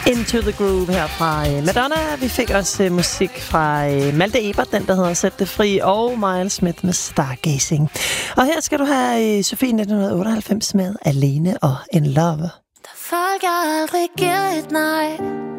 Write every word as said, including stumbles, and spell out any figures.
Into the Groove her fra øh, Madonna. Vi fik også øh, musik fra øh, Malte Ebert, den der hedder Sæt det fri, og Miles Smith med Stargazing. Og her skal du have øh, Sofie nitten otteoghalvfems med Alene og In Love. Der folk jeg aldrig giver et nej.